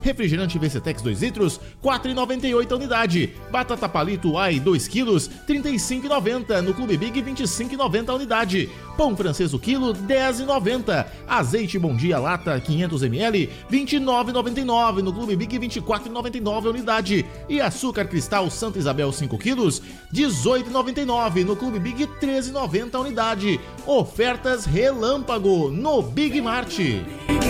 Refrigerante VCTEX 2 litros, R$ 4,98 a unidade. Batata palito AI 2 quilos, R$ 35,90. No Clube Big, R$ 25,90 a unidade. Pão francês o quilo, R$ 10,90. Azeite Bom Dia lata 500 ml, R$ 29,99. No Clube Big, R$ 24,99 a unidade. E açúcar cristal Santa Isabel 5 quilos, R$ 18,99. No Clube Big, R$ 13,90 a unidade. Ofertas relâmpago no Big Mart.